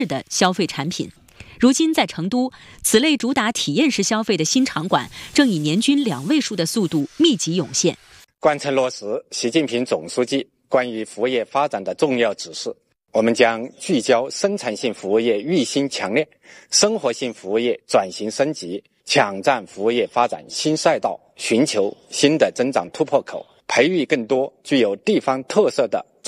的消费产品。如今在成都，此类主打体验式消费的新场馆正以年均2位数的速度密集涌现。 贯彻落实习近平总书记关于服务业发展的重要指示，我们将聚焦生产性服务业育新强链、生活性服务业转型升级，抢占服务业发展新赛道，寻求新的增长突破口，培育更多具有地方特色的